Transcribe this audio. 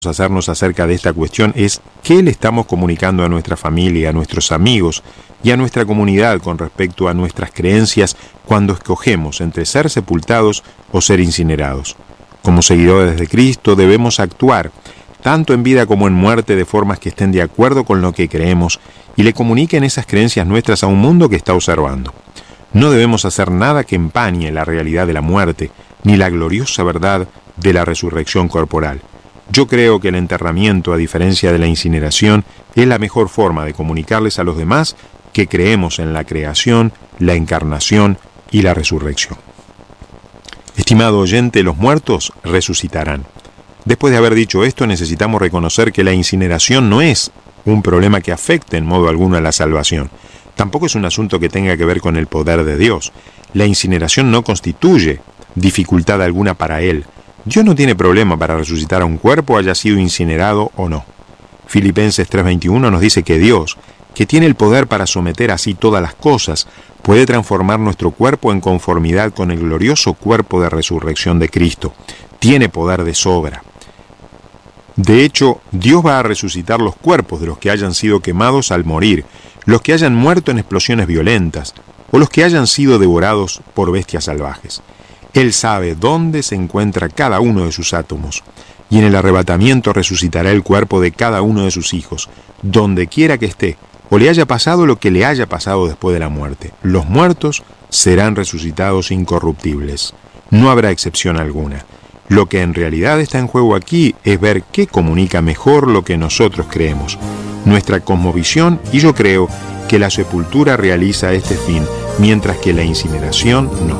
hacernos acerca de esta cuestión es qué le estamos comunicando a nuestra familia, a nuestros amigos y a nuestra comunidad con respecto a nuestras creencias cuando escogemos entre ser sepultados o ser incinerados. Como seguidores de Cristo debemos actuar, tanto en vida como en muerte, de formas que estén de acuerdo con lo que creemos y le comuniquen esas creencias nuestras a un mundo que está observando. No debemos hacer nada que empañe la realidad de la muerte, ni la gloriosa verdad de la resurrección corporal. Yo creo que el enterramiento, a diferencia de la incineración, es la mejor forma de comunicarles a los demás que creemos en la creación, la encarnación y la resurrección. Estimado oyente, los muertos resucitarán. Después de haber dicho esto, necesitamos reconocer que la incineración no es un problema que afecte en modo alguno a la salvación. Tampoco es un asunto que tenga que ver con el poder de Dios. La incineración no constituye dificultad alguna para Él. Dios no tiene problema para resucitar a un cuerpo, haya sido incinerado o no. Filipenses 3:21 nos dice que Dios, que tiene el poder para someter así todas las cosas, puede transformar nuestro cuerpo en conformidad con el glorioso cuerpo de resurrección de Cristo. Tiene poder de sobra. De hecho, Dios va a resucitar los cuerpos de los que hayan sido quemados al morir, los que hayan muerto en explosiones violentas, o los que hayan sido devorados por bestias salvajes. Él sabe dónde se encuentra cada uno de sus átomos, y en el arrebatamiento resucitará el cuerpo de cada uno de sus hijos, donde quiera que esté, o le haya pasado lo que le haya pasado después de la muerte. Los muertos serán resucitados incorruptibles. No habrá excepción alguna. Lo que en realidad está en juego aquí es ver qué comunica mejor lo que nosotros creemos, nuestra cosmovisión, y yo creo que la sepultura realiza este fin, mientras que la incineración no.